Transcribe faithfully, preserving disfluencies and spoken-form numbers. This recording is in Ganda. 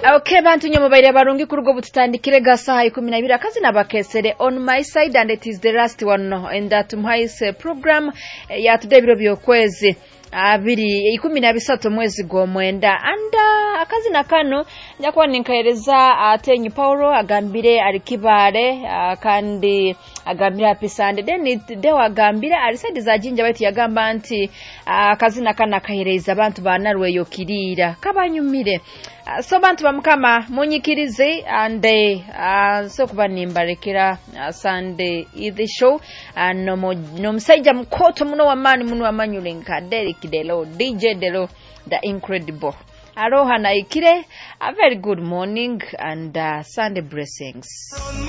Okay, bantu nyo mubaire barungi kurugo bututandikire gasaha ikumi na ibiri akazi nabakesere on my side, and it is the last one in that mhaise program ya today biro byokwezi abiri ikumi na bisatu mwezi gw'omwenda anda akazi nakano nyakuwa ninkaereza atenyi Paulo agambire alikibare kandi agambire apisande then dewa agambire alisadi za jinja baitu yagamba anti akazi nakana kahereza abantu banarwe yokirira kabanyumire. So bantu bamukama munyikirize and uh, so kuba nimbarekera uh, Sunday the show and uh, no no msaija mkoto muno wa mani muno wa manyulenka Derek Delo D J Delo the incredible Aroha na ikire. A very good morning and uh, Sunday blessings.